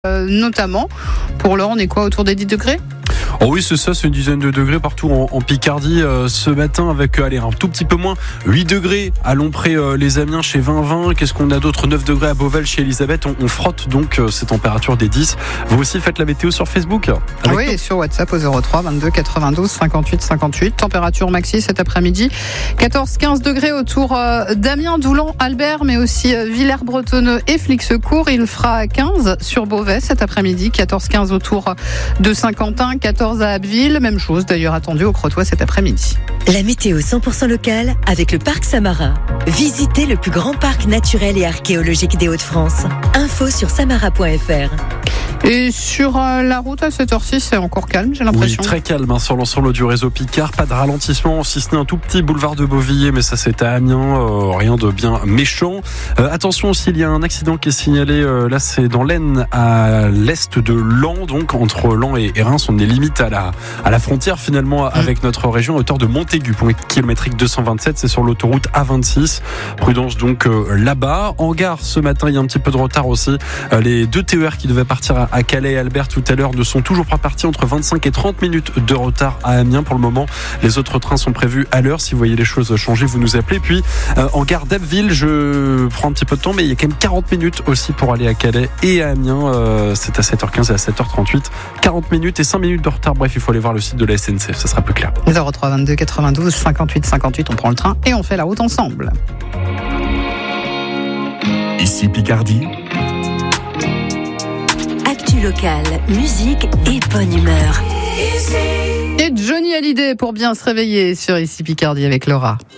Notamment. Pour l'heure, on est quoi, autour des 10 degrés ? Oh oui, c'est ça, c'est une dizaine de degrés partout en Picardie ce matin avec un tout petit peu moins, 8 degrés à Lompré les Amiens chez 20-20. Qu'est-ce qu'on a d'autre ? 9 degrés à Beauval chez Elisabeth. On frotte donc ces températures des 10. Vous aussi faites la météo sur Facebook Oui, et sur WhatsApp au 03 22 92 58 58. Température maxi cet après-midi, 14-15 degrés autour d'Amiens, Doulan, Albert, mais aussi Villers-Bretonneux et Flixecourt. Il fera 15 sur Beauvais cet après-midi, 14-15 autour de Saint-Quentin, 14 à Abbeville, même chose d'ailleurs attendue au Crotoy cet après-midi. La météo 100% locale avec le Parc Samarin. Visitez le plus grand parc naturel et archéologique des Hauts-de-France. Info sur samara.fr. Et sur la route à cette heure-ci, c'est encore calme, j'ai l'impression. Oui, très calme sur l'ensemble du réseau Picard. Pas de ralentissement, si ce n'est un tout petit boulevard de Beauvilliers, mais ça c'est à Amiens, rien de bien méchant. Attention s'il y a un accident qui est signalé, là c'est dans l'Aisne, à l'est de Laon, donc entre Laon et Reims. On est limite à la frontière finalement avec notre région, à hauteur de Montaigu, point kilométrique 227, c'est sur l'autoroute A26. Prudence donc là-bas. En gare ce matin, il y a un petit peu de retard aussi. Les deux TER qui devaient partir à Calais et Albert tout à l'heure ne sont toujours pas partis, entre 25 et 30 minutes de retard à Amiens pour le moment. Les autres trains sont prévus à l'heure. Si vous voyez les choses changer, vous nous appelez. Puis en gare d'Abbeville, je prends un petit peu de temps, mais il y a quand même 40 minutes aussi pour aller à Calais et à Amiens. C'est à 7h15 et à 7h38. 40 minutes et 5 minutes de retard. Bref, il faut aller voir le site de la SNCF, ça sera plus clair. 03 22 92 58 58, on prend le train et on fait la route ensemble. Ici Picardie. Actu locale, musique et bonne humeur. Et Johnny Hallyday pour bien se réveiller sur Ici Picardie avec Laura.